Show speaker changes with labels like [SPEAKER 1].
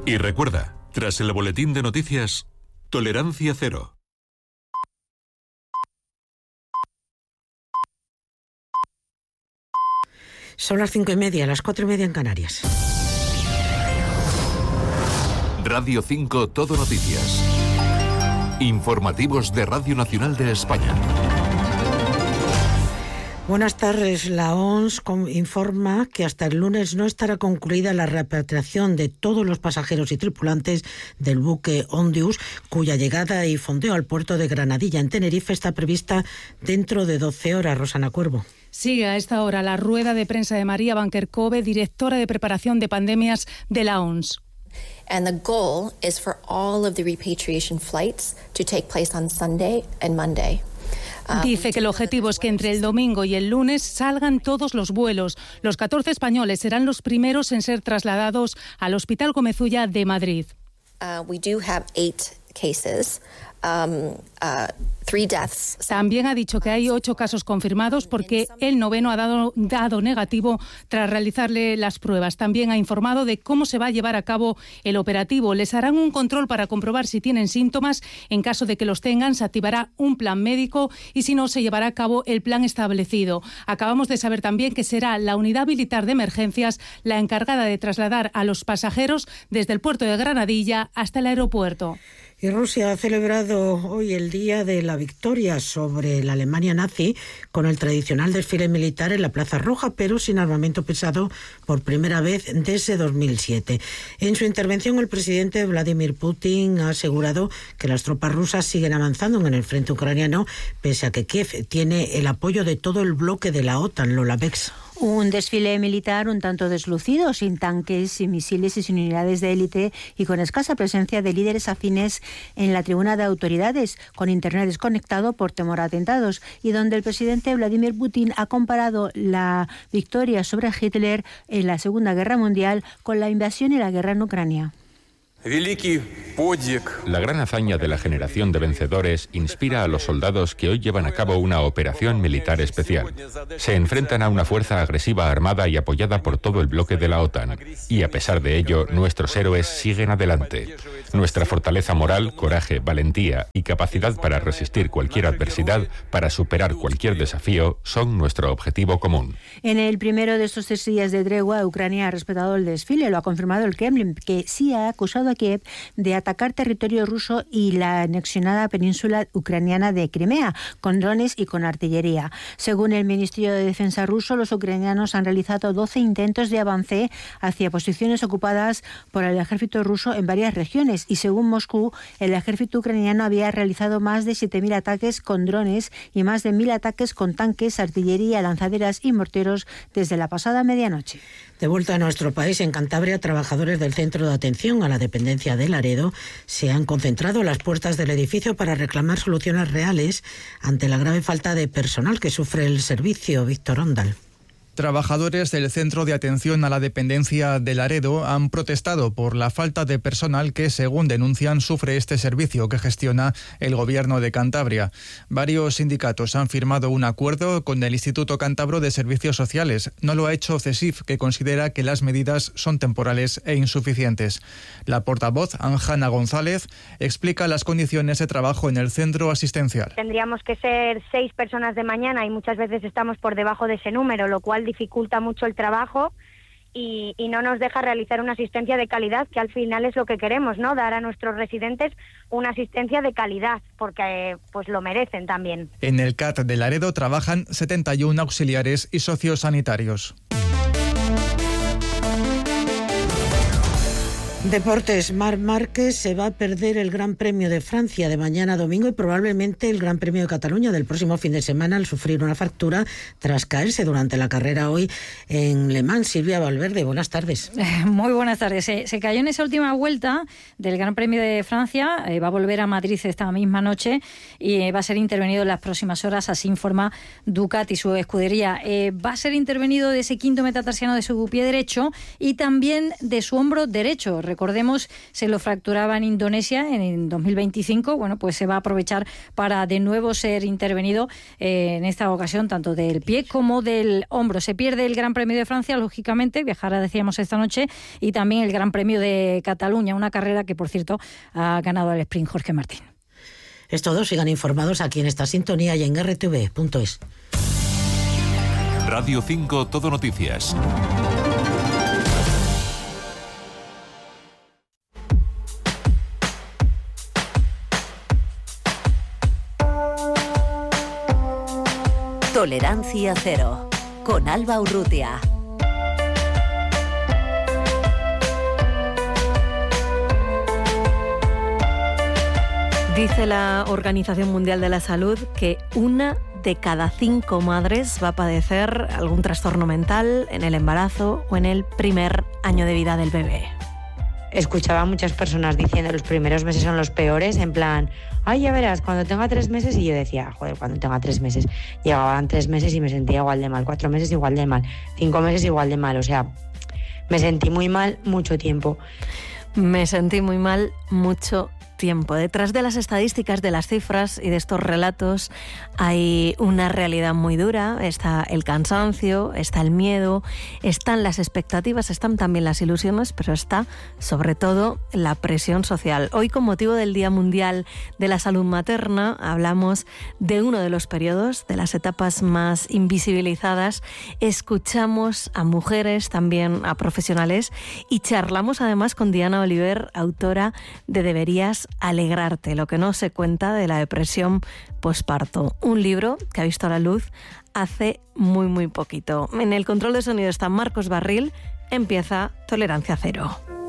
[SPEAKER 1] Y recuerda, tras el boletín de noticias, tolerancia cero.
[SPEAKER 2] Son las 5:30, las 4:30 en Canarias.
[SPEAKER 1] Radio 5 Todo Noticias. Informativos de Radio Nacional de España.
[SPEAKER 2] Buenas tardes. La OMS informa que hasta el lunes no estará concluida la repatriación de todos los pasajeros y tripulantes del buque Ondius, cuya llegada y fondeo al puerto de Granadilla, en Tenerife, está prevista dentro de 12 horas. Rosana Cuervo.
[SPEAKER 3] Sigue a esta hora la rueda de prensa de María Banquer-Cove, directora de preparación de pandemias de la OMS.
[SPEAKER 4] And the goal is for all of the repatriation flights to take place on Sunday and Monday.
[SPEAKER 3] Dice que el objetivo es que entre el domingo y el lunes salgan todos los vuelos. Los 14 españoles serán los primeros en ser trasladados al Hospital Gomezulla de Madrid.
[SPEAKER 4] We do have 8 cases. 3 deaths.
[SPEAKER 3] También ha dicho que hay 8 casos confirmados porque el 9º ha dado negativo tras realizarle las pruebas. También ha informado de cómo se va a llevar a cabo el operativo. Les harán un control para comprobar si tienen síntomas. En caso de que los tengan, se activará un plan médico y si no, se llevará a cabo el plan establecido. Acabamos de saber también que será la unidad militar de emergencias la encargada de trasladar a los pasajeros desde el puerto de Granadilla hasta el aeropuerto.
[SPEAKER 2] Y Rusia ha celebrado hoy el día de la victoria sobre la Alemania nazi con el tradicional desfile militar en la Plaza Roja, pero sin armamento pesado por primera vez desde 2007. En su intervención, el presidente Vladimir Putin ha asegurado que las tropas rusas siguen avanzando en el frente ucraniano, pese a que Kiev tiene el apoyo de todo el bloque de la OTAN. Lola Bex.
[SPEAKER 5] Un desfile militar un tanto deslucido, sin tanques, sin misiles y sin unidades de élite, y con escasa presencia de líderes afines en la tribuna de autoridades, con internet desconectado por temor a atentados, y donde el presidente Vladimir Putin ha comparado la victoria sobre Hitler en la Segunda Guerra Mundial con la invasión y la guerra en Ucrania.
[SPEAKER 6] La gran hazaña de la generación de vencedores inspira a los soldados que hoy llevan a cabo una operación militar especial. Se enfrentan a una fuerza agresiva armada y apoyada por todo el bloque de la OTAN. Y a pesar de ello, nuestros héroes siguen adelante. Nuestra fortaleza moral, coraje, valentía y capacidad para resistir cualquier adversidad, para superar cualquier desafío, son nuestro objetivo común.
[SPEAKER 5] En el primero de estos 3 días de tregua, Ucrania ha respetado el desfile, lo ha confirmado el Kremlin, que sí ha acusado a Kiev de atacar territorio ruso y la anexionada península ucraniana de Crimea, con drones y con artillería. Según el Ministerio de Defensa ruso, los ucranianos han realizado 12 intentos de avance hacia posiciones ocupadas por el ejército ruso en varias regiones, y según Moscú, el ejército ucraniano había realizado más de 7.000 ataques con drones y más de 1.000 ataques con tanques, artillería, lanzaderas y morteros desde la pasada medianoche.
[SPEAKER 2] De vuelta a nuestro país, en Cantabria, trabajadores del Centro de Atención a la Dependencia de Laredo se han concentrado a las puertas del edificio para reclamar soluciones reales ante la grave falta de personal que sufre el servicio. Víctor Ondal.
[SPEAKER 7] Trabajadores del Centro de Atención a la Dependencia de Laredo han protestado por la falta de personal que, según denuncian, sufre este servicio que gestiona el Gobierno de Cantabria. Varios sindicatos han firmado un acuerdo con el Instituto Cántabro de Servicios Sociales. No lo ha hecho CESIF, que considera que las medidas son temporales e insuficientes. La portavoz, Anjana González, explica las condiciones de trabajo en el centro asistencial.
[SPEAKER 8] Tendríamos que ser 6 personas de mañana y muchas veces estamos por debajo de ese número, lo cual dificulta mucho el trabajo y no nos deja realizar una asistencia de calidad, que al final es lo que queremos, ¿no? Dar a nuestros residentes una asistencia de calidad, porque pues lo merecen también. En el CAT de Laredo trabajan 71 auxiliares y sociosanitarios.
[SPEAKER 2] Deportes. Marc Márquez se va a perder el Gran Premio de Francia de mañana domingo y probablemente el Gran Premio de Cataluña del próximo fin de semana al sufrir una fractura tras caerse durante la carrera hoy en Le Mans. Silvia Valverde, buenas tardes.
[SPEAKER 9] Muy buenas tardes. Se cayó en esa última vuelta del Gran Premio de Francia, va a volver a Madrid esta misma noche y va a ser intervenido en las próximas horas, así informa Ducati, su escudería. Va a ser intervenido de ese quinto metatarsiano de su pie derecho y también de su hombro derecho. recordemos, se lo fracturaba en Indonesia en 2025. Bueno, pues se va a aprovechar para de nuevo ser intervenido en esta ocasión, tanto del pie como del hombro. Se pierde el Gran Premio de Francia, lógicamente, viajará, decíamos, esta noche, y también el Gran Premio de Cataluña, una carrera que, por cierto, ha ganado el sprint Jorge Martín.
[SPEAKER 2] Es todo, sigan informados aquí en esta sintonía y en rtv.es.
[SPEAKER 1] Radio 5 Todo Noticias.
[SPEAKER 10] Tolerancia cero, con Alba Urrutia. Dice la Organización Mundial de la Salud que 1 de cada 5 madres va a padecer algún trastorno mental en el embarazo o en el primer año de vida del bebé.
[SPEAKER 11] Escuchaba a muchas personas diciendo que los primeros meses son los peores, en plan, ay, ya verás, cuando tenga 3 meses, y yo decía, joder, cuando tenga 3 meses. Llegaban 3 meses y me sentía igual de mal, 4 meses igual de mal, 5 meses igual de mal, o sea, me sentí muy mal mucho tiempo.
[SPEAKER 10] Me sentí muy mal mucho tiempo. Detrás de las estadísticas, de las cifras y de estos relatos hay una realidad muy dura. Está el cansancio, está el miedo, están las expectativas, están también las ilusiones, pero está sobre todo la presión social. Hoy, con motivo del Día Mundial de la Salud Materna, hablamos de uno de los periodos, de las etapas más invisibilizadas. Escuchamos a mujeres, también a profesionales, y charlamos además con Diana Oliver, autora de Deberías alegrarte, lo que no se cuenta de la depresión posparto. Un libro que ha visto la luz hace muy, muy poquito. En el control de sonido está Marcos Barril. Empieza Tolerancia Cero.